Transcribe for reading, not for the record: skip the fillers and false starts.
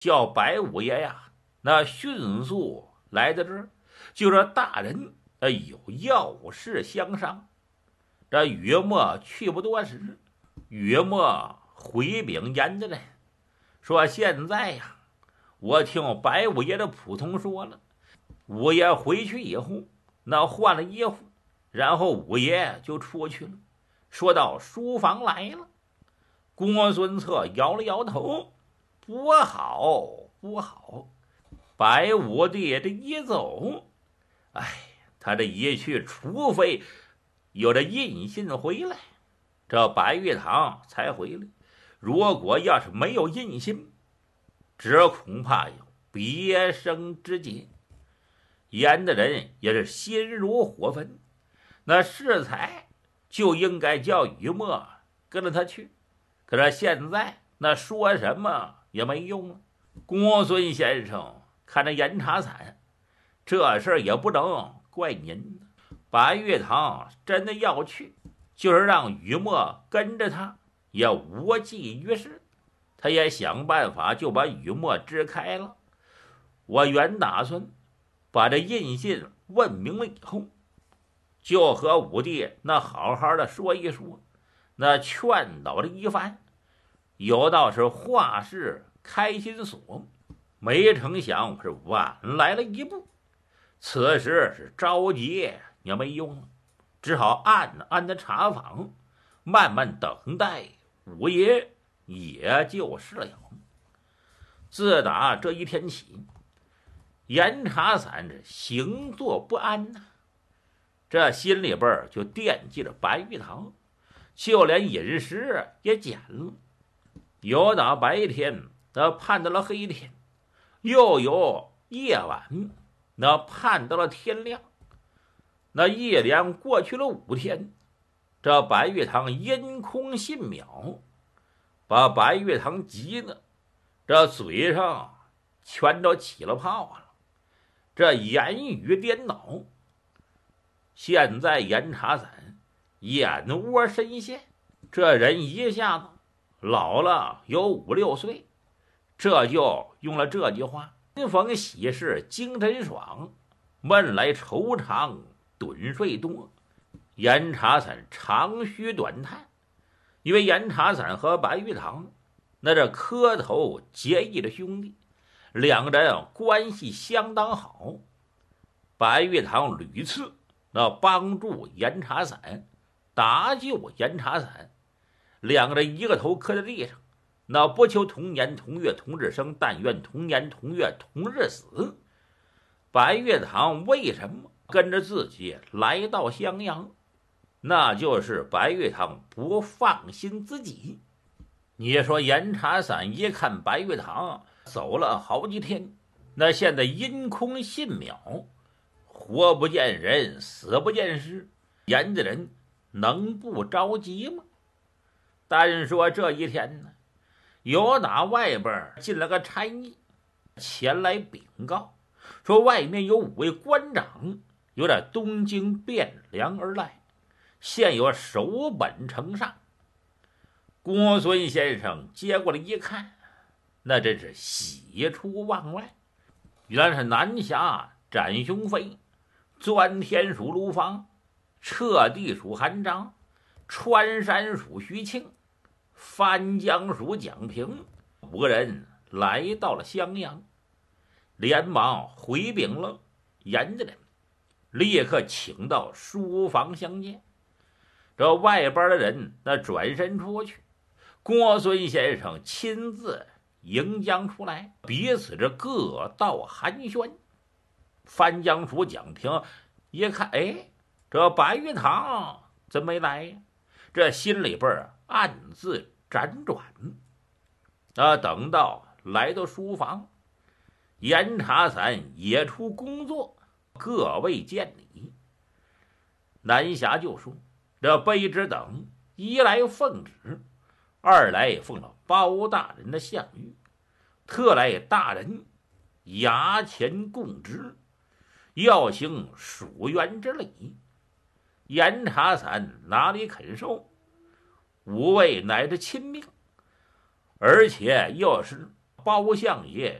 叫白五爷呀，那迅速来到这儿，就说大人有要事相商。这约莫去不多时，约莫回禀严家人说：“现在呀，我听白五爷的仆从说了，五爷回去以后，那换了衣服，然后五爷就出去了，说到书房来了。”公孙策摇了摇头：“不好，不好！白五弟这一走，他这一去，除非有这印信回来，这白玉堂才回来。如果要是没有印信，只恐怕有别生之劫。”严的人也是心如火焚，那适才就应该叫于墨跟着他去。可是现在那说什么也没用了。公孙先生看着严茶伞，这事儿也不能怪您。白玉堂真的要去，就是让于墨跟着他，也无济于事。他也想办法就把于墨支开了。我原打算把这印信问明了以后，就和五弟那好好的说一说，那劝导了一番，有道是话事开心锁，没成想是晚来了一步。此时是着急也没用了，只好暗暗的查访，慢慢等待五爷也就是了。自打这一天起，严茶伞这行坐不安呐，这心里边就惦记着白玉堂，就连饮食也减了。有打白天那盼到了黑天，又有夜晚那盼到了天亮。那一连过去了5天，这白玉堂因空信渺，把白玉堂急的这嘴上全都起了泡了，这言语颠倒。现在严茶伞眼窝深陷，这人一下子老了有5、6岁，这就用了这句话：每逢喜事精神爽，闷来愁长盹睡多。严茶伞长吁短叹，因为严茶伞和白玉堂那这磕头结义的兄弟，两个人关系相当好。白玉堂屡次那帮助严茶伞，搭救严茶伞，两个人一个头磕在地上，那不求同年同月同日生，但愿同年同月同日死。白玉堂为什么跟着自己来到襄阳？那就是白玉堂不放心自己。你说严茶伞一看白玉堂走了好几天，那现在因空信渺，活不见人，死不见尸，严的人能不着急吗？单说这一天呢，有打外边进了个差役，前来禀告，说外面有5位官长有点东京汴梁而来，现有首本呈上。公孙先生接过来一看，那真是喜出望外，原来是南侠斩雄飞，钻天属卢芳，彻地属韩章，穿山属徐庆，翻江属蒋平5个人来到了襄阳，连忙回禀了严家人，立刻请到书房相见。这外边的人那转身出去，公孙先生亲自迎将出来，彼此这各道寒暄。翻江属蒋平一看，这白玉堂怎么没来呀？这心里边暗自辗转。等到来到书房，严茶伞也出工作，各位见礼。南侠就说：这卑职等一来奉旨，二来奉了包大人的相谕，特来大人衙前供职，要行属员之礼。严茶伞哪里肯受？5位乃是亲命，而且又是包相爷